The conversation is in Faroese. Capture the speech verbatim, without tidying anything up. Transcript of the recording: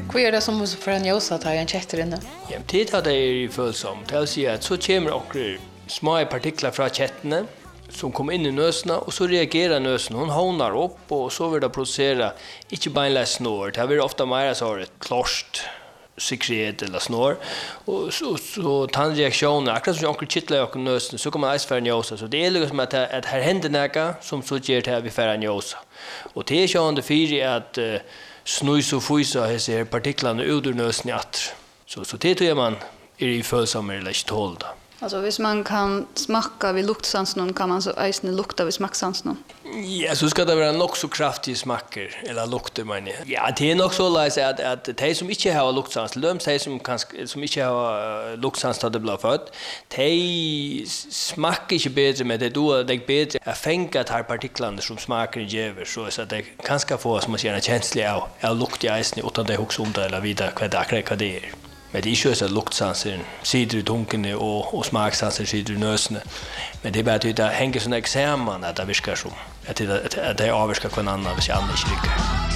Hva är det som måste för en ljusa att ha en kätter inne? Ja, det är det är följsamt. Det vill säga att så kommer också små partiklar från kätterna som kommer in i nösna och så reagerar nösen. Hon hånar upp och så vill det producera inte bara snår. Det blir ofta mer så ett klorst sekret eller snår och så så tandreaktioner akkurat som onkel kittlar och nösen så kommer man för en ljusa så det är liksom att att här händer något som så ger det här vi för en ljusa. Och det är ju under fyra att uh, snus och fuisa här partiklarna ut ur nösen att så så det tror man är i följsamma eller inte tålda. Alltså hvis man kan smaka vid luktsansen kan man så ägstna lukta vid smaksansen. Ja, så ska det vara nog så kraftiga smaker eller lukter man. Ja, det är nog så läs att att de som inte har luktsans, löm sig som kan som inte har luktsans att det blir fött. De smakar inte bättre med det då det bättre att fänga de här partiklarna som smakar ger så så att det kan ska få som man säger en känsla av av lukt i isen utan det också om det eller vidare vad det vad det är. Men det är ju så luktsansen sidor i tunken och och smaksansen sidor i nösen. Men det är bara att det hänger såna examen att det viskar som att det att det avskar kan annan hvis jag annars inte.